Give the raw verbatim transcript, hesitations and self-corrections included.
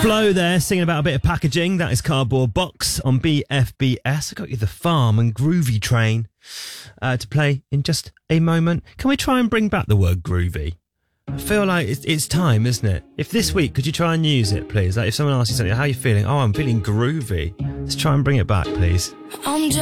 Flo there singing about a bit of packaging. That is Cardboard Box on B F B S. I got you The Farm and Groovy Train uh, to play in just a moment. Can we try and bring back the word groovy? I feel like it's, it's time, isn't it? If this week, could you try and use it, please? Like if someone asks you something, how are you feeling? Oh, I'm feeling groovy. Let's try and bring it back, please. I'm just